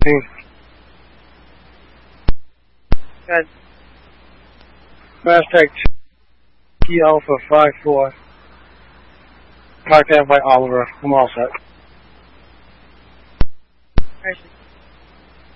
Good. Mastech T Alpha 54. Parked out by Oliver. I'm all set.